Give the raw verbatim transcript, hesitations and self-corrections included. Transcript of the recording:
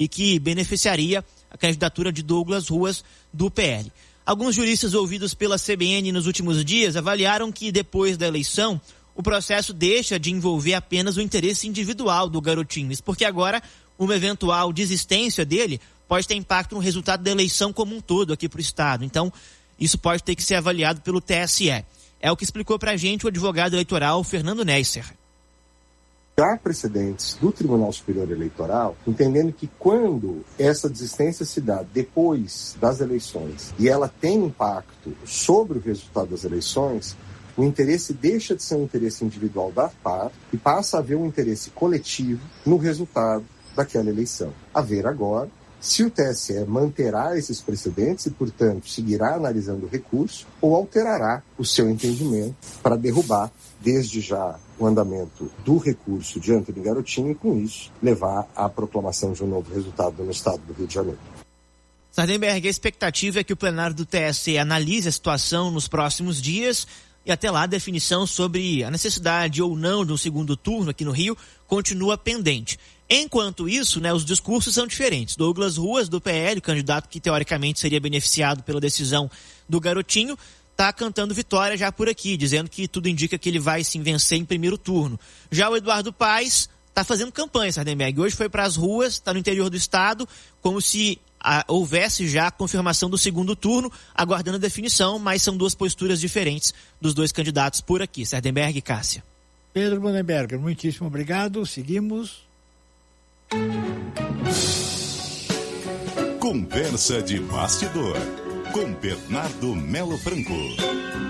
e que beneficiaria a candidatura de Douglas Ruas do P L. Alguns juristas ouvidos pela C B N nos últimos dias avaliaram que depois da eleição o processo deixa de envolver apenas o interesse individual do Garotinho, isso porque agora uma eventual desistência dele pode ter impacto no resultado da eleição como um todo aqui para o Estado. Então, isso pode ter que ser avaliado pelo T S E. É o que explicou para a gente o advogado eleitoral Fernando Neisser. Há precedentes do Tribunal Superior Eleitoral, entendendo que quando essa desistência se dá depois das eleições e ela tem impacto sobre o resultado das eleições, o interesse deixa de ser um interesse individual da parte e passa a haver um interesse coletivo no resultado daquela eleição. A ver agora se o T S E manterá esses precedentes e, portanto, seguirá analisando o recurso ou alterará o seu entendimento para derrubar, desde já, o andamento do recurso de Antony Garotinho e, com isso, levar à proclamação de um novo resultado no estado do Rio de Janeiro. Sardenberg, a expectativa é que o plenário do T S E analise a situação nos próximos dias e até lá a definição sobre a necessidade ou não de um segundo turno aqui no Rio continua pendente. Enquanto isso, né, os discursos são diferentes. Douglas Ruas, do P L, candidato que teoricamente seria beneficiado pela decisão do Garotinho, está cantando vitória já por aqui, dizendo que tudo indica que ele vai sim vencer em primeiro turno. Já o Eduardo Paes está fazendo campanha, Sardenberg. Hoje foi para as ruas, está no interior do estado, como se ah, houvesse já a confirmação do segundo turno, aguardando a definição, mas são duas posturas diferentes dos dois candidatos por aqui. Sardenberg e Cássia. Pedro Bonenberger, muitíssimo obrigado. Seguimos. Conversa de bastidor com Bernardo Melo Franco.